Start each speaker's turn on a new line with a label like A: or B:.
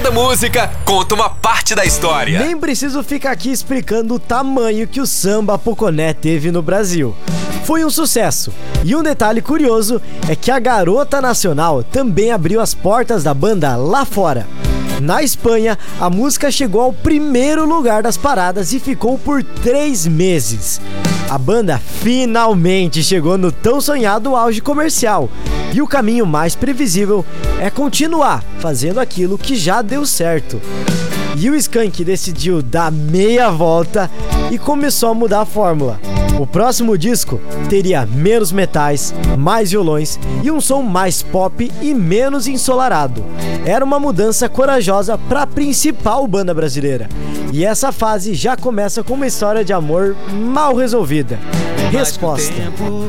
A: Cada música conta uma parte da história.
B: Nem preciso ficar aqui explicando o tamanho que o samba Poconé teve no Brasil. Foi um sucesso. E um detalhe curioso é que a Garota Nacional também abriu as portas da banda lá fora. Na Espanha, a música chegou ao primeiro lugar das paradas e ficou por 3 meses. A banda finalmente chegou no tão sonhado auge comercial. E o caminho mais previsível é continuar fazendo aquilo que já deu certo. E o Skank decidiu dar meia volta e começou a mudar a fórmula. O próximo disco teria menos metais, mais violões e um som mais pop e menos ensolarado. Era uma mudança corajosa para a principal banda brasileira. E essa fase já começa com uma história de amor mal resolvida. Resposta.